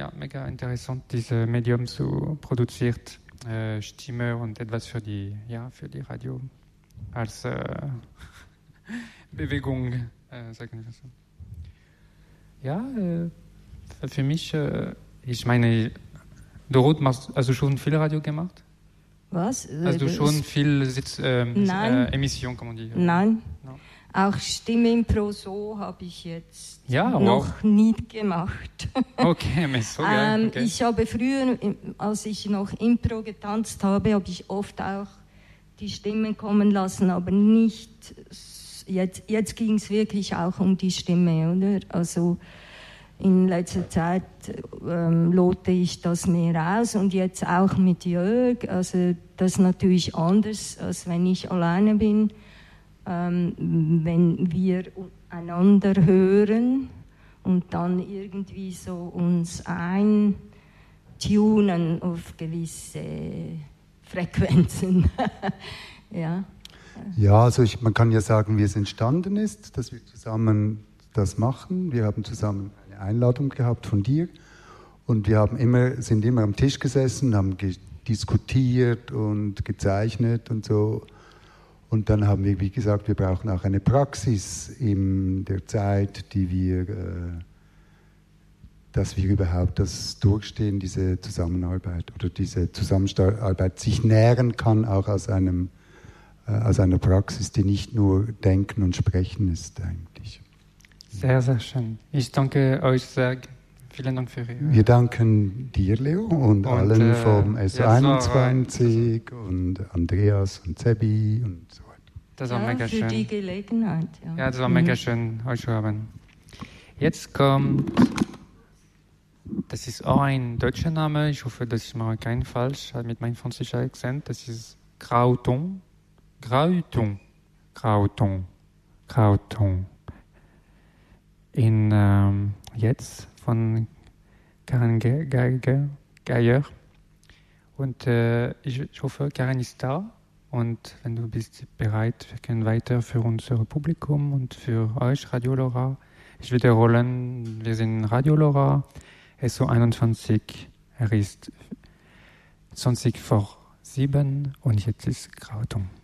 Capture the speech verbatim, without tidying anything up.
ja, mega interessant, dieses Medium zu produziert, äh, Stimme und etwas für die, ja, für die Radio als äh, Bewegung, äh, sagen wir so. Ja, äh, für mich, äh, ich meine, Dorot, hast du schon viel Radio gemacht? Was? Hast du schon viel Sitz, äh, Nein. Äh, Emission, kann man die? Nein. No. Auch Stimme im Pro So habe ich jetzt ja, noch wow. nie gemacht. Okay, aber so geil. ähm, Okay. Ich habe früher, als ich noch Impro getanzt habe, habe ich oft auch die Stimmen kommen lassen, aber nicht, jetzt, jetzt ging es wirklich auch um die Stimme, oder? Also in letzter Zeit ähm, lote ich das mehr aus und jetzt auch mit Jörg, also das ist natürlich anders, als wenn ich alleine bin. Ähm, wenn wir einander hören und dann irgendwie so uns eintunen auf gewisse Frequenzen. ja. ja, also ich, man kann ja sagen, wie es entstanden ist, dass wir zusammen das machen. Wir haben zusammen eine Einladung gehabt von dir und wir haben immer, sind immer am Tisch gesessen, haben ge- diskutiert und gezeichnet und so. Und dann haben wir, wie gesagt, wir brauchen auch eine Praxis in der Zeit, die wir, äh, dass wir überhaupt das durchstehen, diese Zusammenarbeit oder diese Zusammenarbeit sich nähren kann, auch aus, einem, äh, aus einer Praxis, die nicht nur Denken und Sprechen ist eigentlich. Sehr, sehr schön. Ich danke euch sehr. Vielen Dank für Ihre... Wir danken dir, Leo, und, und allen äh, vom S O einundzwanzig ja, und Andreas und Sebi und so weiter. Das war ja, mega für schön. Für die Gelegenheit. Ja, ja das war mhm. mega schön, euch zu haben. Jetzt kommt... Das ist auch ein deutscher Name. Ich hoffe, dass ich mache keinen falsch mit meinem französischen Akzent. Das ist Grauton. Grauton. Grauton. Grauton. In ähm, jetzt von Karen Geiger, Geier. Und äh, ich, ich hoffe, Karen ist da. Und wenn du bist bereit, wir können weiter für unser Publikum und für euch, Radio Lora. Ich wiederholen, wir sind Radio Lora, S O einundzwanzig. Er ist zwanzig vor sieben und jetzt ist Grautung.